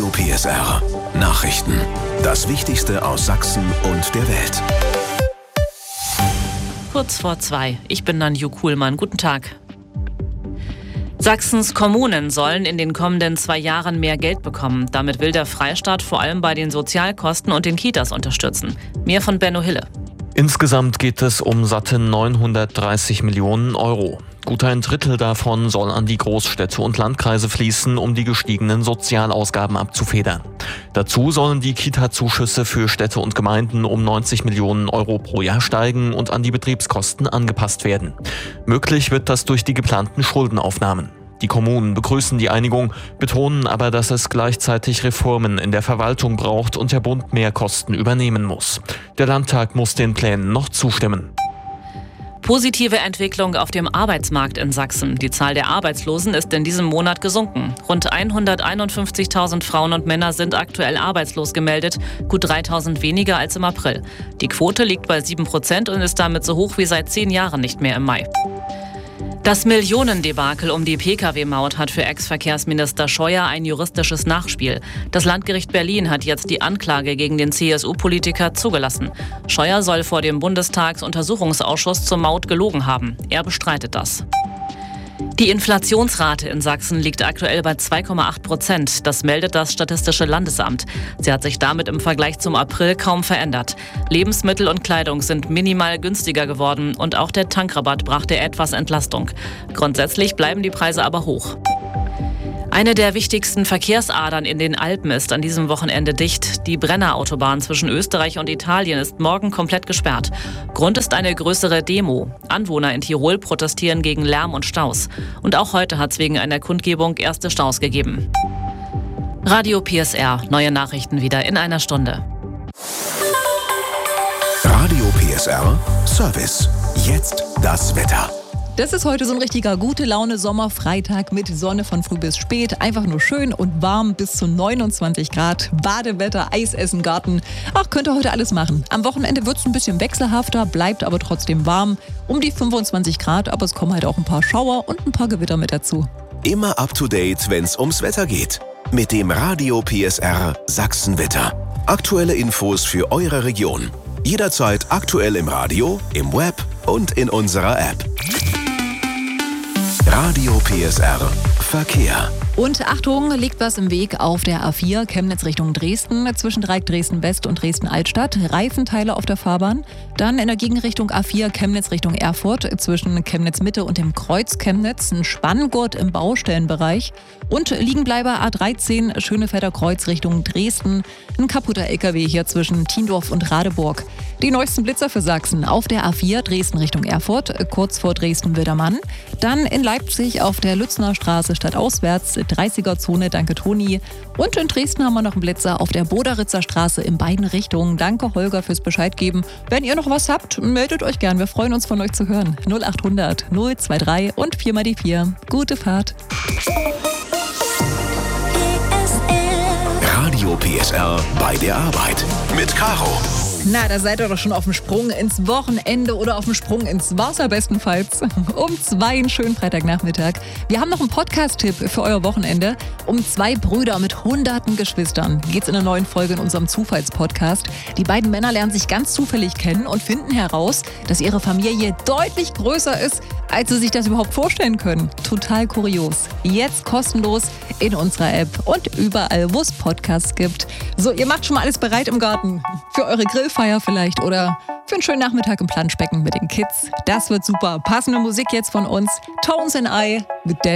Radio PSR. Nachrichten. Das Wichtigste aus Sachsen und der Welt. Kurz vor 2. Ich bin Nanju Kuhlmann. Guten Tag. Sachsens Kommunen sollen in den kommenden 2 Jahren mehr Geld bekommen. Damit will der Freistaat vor allem bei den Sozialkosten und den Kitas unterstützen. Mehr von Benno Hille. Insgesamt geht es um satte 930 Millionen Euro. Gut ein Drittel davon soll an die Großstädte und Landkreise fließen, um die gestiegenen Sozialausgaben abzufedern. Dazu sollen die Kita-Zuschüsse für Städte und Gemeinden um 90 Millionen Euro pro Jahr steigen und an die Betriebskosten angepasst werden. Möglich wird das durch die geplanten Schuldenaufnahmen. Die Kommunen begrüßen die Einigung, betonen aber, dass es gleichzeitig Reformen in der Verwaltung braucht und der Bund mehr Kosten übernehmen muss. Der Landtag muss den Plänen noch zustimmen. Positive Entwicklung auf dem Arbeitsmarkt in Sachsen. Die Zahl der Arbeitslosen ist in diesem Monat gesunken. Rund 151.000 Frauen und Männer sind aktuell arbeitslos gemeldet, gut 3.000 weniger als im April. Die Quote liegt bei 7% und ist damit so hoch wie seit 10 Jahren nicht mehr im Mai. Das Millionendebakel um die Pkw-Maut hat für Ex-Verkehrsminister Scheuer ein juristisches Nachspiel. Das Landgericht Berlin hat jetzt die Anklage gegen den CSU-Politiker zugelassen. Scheuer soll vor dem Bundestagsuntersuchungsausschuss zur Maut gelogen haben. Er bestreitet das. Die Inflationsrate in Sachsen liegt aktuell bei 2,8%. Das meldet das Statistische Landesamt. Sie hat sich damit im Vergleich zum April kaum verändert. Lebensmittel und Kleidung sind minimal günstiger geworden und auch der Tankrabatt brachte etwas Entlastung. Grundsätzlich bleiben die Preise aber hoch. Eine der wichtigsten Verkehrsadern in den Alpen ist an diesem Wochenende dicht. Die Brennerautobahn zwischen Österreich und Italien ist morgen komplett gesperrt. Grund ist eine größere Demo. Anwohner in Tirol protestieren gegen Lärm und Staus. Und auch heute hat es wegen einer Kundgebung erste Staus gegeben. Radio PSR. Neue Nachrichten wieder in einer Stunde. Radio PSR Service. Jetzt das Wetter. Das ist heute so ein richtiger Gute-Laune-Sommerfreitag mit Sonne von früh bis spät. Einfach nur schön und warm bis zu 29 Grad. Badewetter, Eis essen, Garten. Ach, könnt ihr heute alles machen. Am Wochenende wird es ein bisschen wechselhafter, bleibt aber trotzdem warm. Um die 25 Grad, aber es kommen halt auch ein paar Schauer und ein paar Gewitter mit dazu. Immer up to date, wenn es ums Wetter geht. Mit dem Radio PSR Sachsenwetter. Aktuelle Infos für eure Region. Jederzeit aktuell im Radio, im Web und in unserer App. Radio PSR Verkehr. Und Achtung, liegt was im Weg auf der A4 Chemnitz Richtung Dresden, zwischen Dreieck Dresden-West und Dresden-Altstadt. Reifenteile auf der Fahrbahn. Dann in der Gegenrichtung A4 Chemnitz Richtung Erfurt, zwischen Chemnitz-Mitte und dem Kreuz Chemnitz. Ein Spanngurt im Baustellenbereich. Und Liegenbleiber A13 Schönefelder Kreuz Richtung Dresden. Ein kaputter LKW hier zwischen Tiendorf und Radeburg. Die neuesten Blitzer für Sachsen auf der A4 Dresden Richtung Erfurt, kurz vor Dresden-Wildermann. Dann in Leipzig auf der Lützner Straße stadtauswärts, 30er-Zone, danke Toni. Und in Dresden haben wir noch einen Blitzer auf der Boderitzer Straße in beiden Richtungen. Danke Holger fürs Bescheid geben. Wenn ihr noch was habt, meldet euch gern. Wir freuen uns von euch zu hören. 0800 023 und 4x4. Gute Fahrt. Radio PSR bei der Arbeit mit Caro. Na, da seid ihr doch schon auf dem Sprung ins Wochenende oder auf dem Sprung ins Wasser bestenfalls. Um 2 einen schönen Freitagnachmittag. Wir haben noch einen Podcast-Tipp für euer Wochenende. Um 2 Brüder mit hunderten Geschwistern geht's in einer neuen Folge in unserem Zufallspodcast. Die beiden Männer lernen sich ganz zufällig kennen und finden heraus, dass ihre Familie deutlich größer ist, als sie sich das überhaupt vorstellen können. Total kurios. Jetzt kostenlos in unserer App und überall, wo es Podcasts gibt. So, ihr macht schon mal alles bereit im Garten. Für eure Grillfeier vielleicht oder für einen schönen Nachmittag im Planschbecken mit den Kids. Das wird super. Passende Musik jetzt von uns. Tones and I mit